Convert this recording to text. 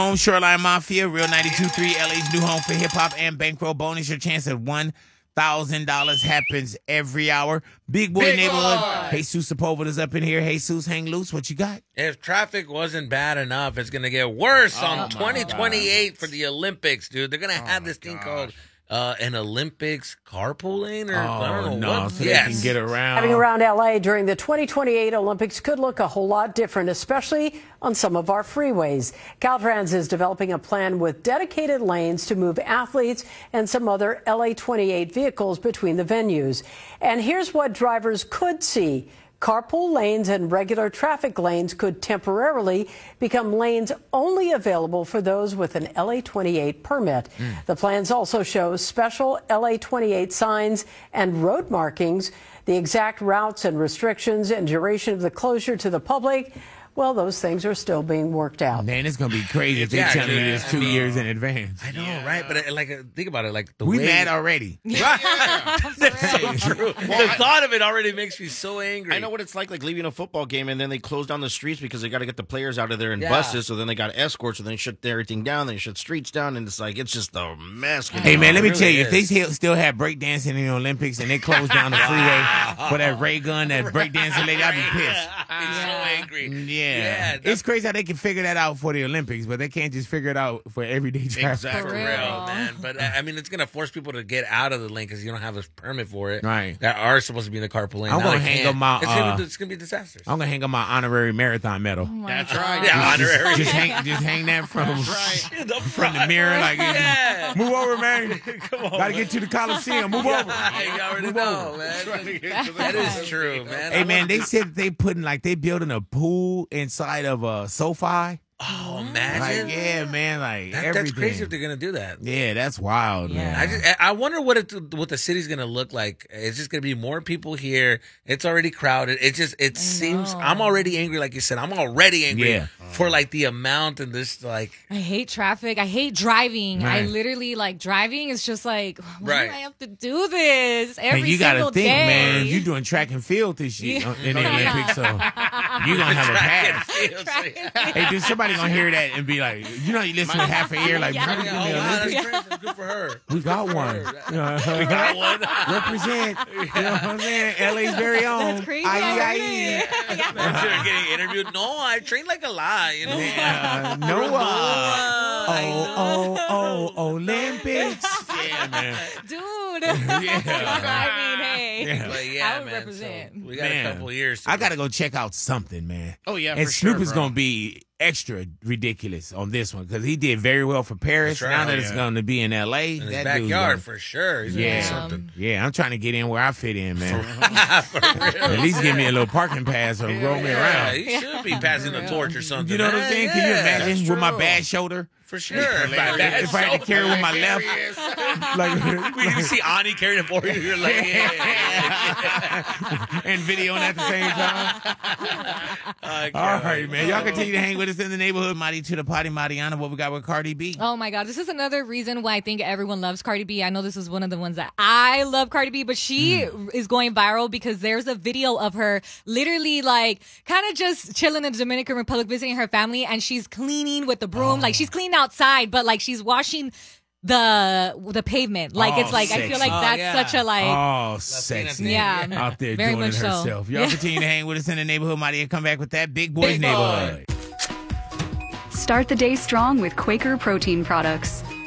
Home Shoreline Mafia, Real 92.3, LA's new home for hip-hop and bankroll bonus. Your chance at $1,000 happens every hour. Big Boy Neighborhood. Jesus Sepulveda's up in here. Jesus, hang loose. What you got? If traffic wasn't bad enough, it's going to get worse on 2028 for the Olympics, dude. They're going to have this thing called an Olympics carpool lane, or I don't know what. So they can get around. Having around LA during the 2028 Olympics could look a whole lot different, especially on some of our freeways. Caltrans is developing a plan with dedicated lanes to move athletes and some other LA 28 vehicles between the venues. And here's what drivers could see. Carpool lanes and regular traffic lanes could temporarily become lanes only available for those with an LA 28 permit. The plans also show special LA 28 signs and road markings, the exact routes and restrictions and duration of the closure to the public. Well, those things are still being worked out. Man, it's going to be crazy if they tell me this 2 years in advance. I know, right? But think about it. Like we mad already. That's so true. The thought of it already makes me so angry. I know what it's like leaving a football game and then they close down the streets because they got to get the players out of there in buses. So then they got escorts, so then they shut everything down. Then they shut streets down, and it's just a mess. Hey man, let me tell you, if they still have breakdancing in the Olympics and they close down the freeway for that ray gun, that breakdancing lady, I'd be pissed. I'd be so angry. Yeah. It's crazy how they can figure that out for the Olympics, but they can't just figure it out for everyday traffic. Exactly. For real, man. But I mean, it's going to force people to get out of the lane because you don't have a permit for it. Right. That are supposed to be in the carpool lane. I'm going to hang up my... It's going to be disastrous. I'm going to hang up my honorary marathon medal. Oh That's right. Yeah, honorary. Just hang that from the mirror. Like, move over, man. Come on. Got to get to the Coliseum. Move over. You already know, man. That is true, man. Hey, man, they said they building a pool inside of a SoFi. Oh, imagine. Like, yeah, man, like everything. That's crazy if they're going to do that. Yeah, that's wild, man. I wonder what the city's going to look like. It's just going to be more people here. It's already crowded. It seems, I'm already angry, like you said. I'm already angry for like the amount and this like. I hate traffic. I hate driving. Right. I literally like driving. It's just like, why Right. do I have to do this every And you got to single think, day? man, you're doing track and field this year in the Olympics, so you're going to have a pass. Hey, dude, somebody going to hear that and be like, you listen to half a year, like, Yeah. "Brother, give me Oh, a wow, Olympics." that's great. That's good for her. We got one. We got one. Represent. You know what I'm saying? LA's very own. That's crazy. Aye. You're getting interviewed. No, I trained like a lie. You know. Olympics. Yeah, man. Dude. Yeah. I mean, hey. Yeah. But yeah, I would man, represent. so we got a couple of years. I got to go check out something, man. Oh, yeah, And for Snoop sure, is bro. going to be extra ridiculous on this one because he did very well for Paris. That's right. Now that Oh, it's yeah. going to be in L.A., in his that dude's backyard gonna- for sure. He's gonna do Yeah. something. Yeah, I'm trying to get in where I fit in, man. For real. At least give me a little parking pass or roll me Yeah, around. he should be passing the torch or something. You know what I'm man. saying? Can you Yeah, imagine that's with my true. bad shoulder? For sure. If I had to carry with my left, like, We can see Ani carrying it for you. You're like, and videoing at the same time. All right, man. Y'all continue to hang with us in the neighborhood. Mighty to the potty, Mariana. What we got with Cardi B? Oh my God, this is another reason why I think everyone loves Cardi B. I know this is one of the ones that I love Cardi B, but she is going viral because there's a video of her literally like kind of just chilling in the Dominican Republic, visiting her family, and she's cleaning with the broom. Like she's cleaning outside, but like she's washing the pavement. Like it's like I feel like that's such a like. Oh, sexy. Yeah. Out there Very doing it much so. herself. Y'all continue to hang with us in the neighborhood. Mighty, come back with that Big Boys Neighborhood. Start the day strong with Quaker protein products.